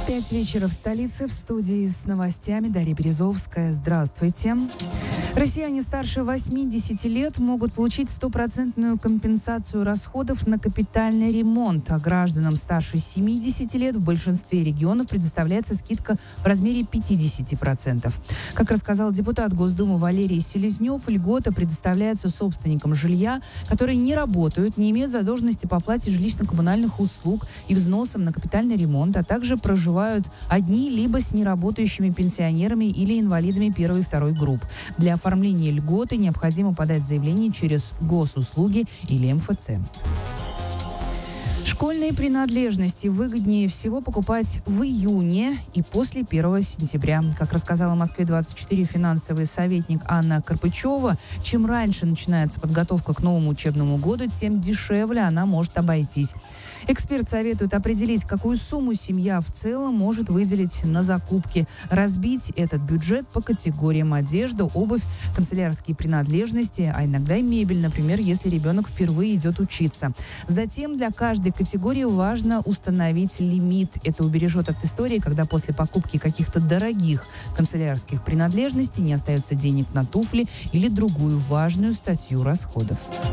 5 вечера в столице. В студии с новостями Дарья Березовская. Здравствуйте. Россияне старше 80 лет могут получить 100% компенсацию расходов на капитальный ремонт, а гражданам старше 70 лет в большинстве регионов предоставляется скидка в размере 50%. Как рассказал депутат Госдумы Валерий Селезнев, льгота предоставляется собственникам жилья, которые не работают, не имеют задолженности по оплате жилищно-коммунальных услуг и взносам на капитальный ремонт, а также проживают одни либо с неработающими пенсионерами или инвалидами первой и второй групп. Для оформления льготы необходимо подать заявление через госуслуги или МФЦ. Школьные принадлежности выгоднее всего покупать в июне и после 1 сентября. Как рассказала Москве-24 финансовый советник Анна Карпычева, чем раньше начинается подготовка к новому учебному году, тем дешевле она может обойтись. Эксперт советует определить, какую сумму семья в целом может выделить на закупки, разбить этот бюджет по категориям: одежда, обувь, канцелярские принадлежности, а иногда и мебель, например, если ребенок впервые идет учиться. Затем для каждой категории важно установить лимит. Это убережет от истории, когда после покупки каких-то дорогих канцелярских принадлежностей не остается денег на туфли или другую важную статью расходов.